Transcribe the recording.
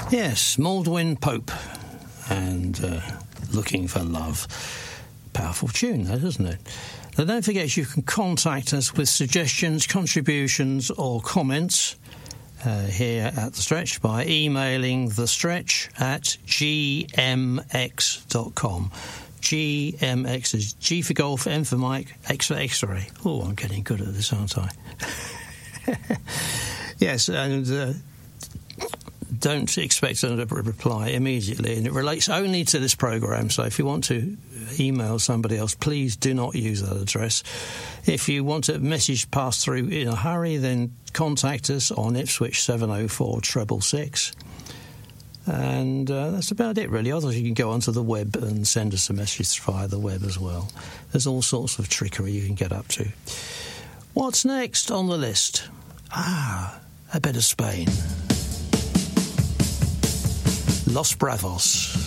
Yes, Maldwyn Pope and Looking for Love. Powerful tune, that, isn't it? Now, don't forget you can contact us with suggestions, contributions or comments here at The Stretch by emailing thestretch@gmx.com. GMX is G for golf, M for Mike, X for X-ray. Oh, I'm getting good at this, aren't I? Yes, and don't expect a reply immediately, and it relates only to this programme, so if you want to email somebody else, please do not use that address. If you want a message passed through in a hurry, then contact us on Ipswich 704 666. And that's about it, really. Otherwise, you can go onto the web and send us a message via the web as well. There's all sorts of trickery you can get up to. What's next on the list? A bit of Spain. Los Bravos.